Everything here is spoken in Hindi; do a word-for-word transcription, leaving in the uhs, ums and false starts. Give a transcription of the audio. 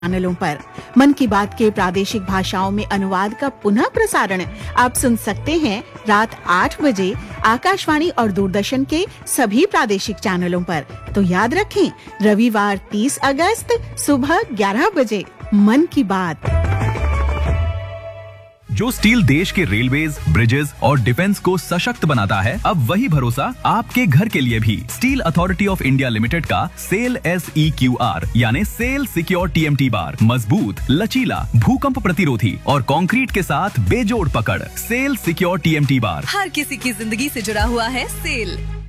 चैनलों पर। मन की बात के प्रादेशिक भाषाओं में अनुवाद का पुनः प्रसारण आप सुन सकते हैं रात आठ बजे आकाशवाणी और दूरदर्शन के सभी प्रादेशिक चैनलों पर। तो याद रखें, रविवार तीस अगस्त सुबह ग्यारह बजे मन की बात। जो स्टील देश के रेलवेज, ब्रिजेस और डिफेंस को सशक्त बनाता है, अब वही भरोसा आपके घर के लिए भी। Steel authority of India limited का cell S E Q R यानी cell secure T M T bar मजबूत, लचीला, भूकंप प्रतिरोधी और कंक्रीट के साथ बेजोड़ पकड़। Cell secure T M T bar हर किसी की जिंदगी से जुड़ा हुआ है। सेल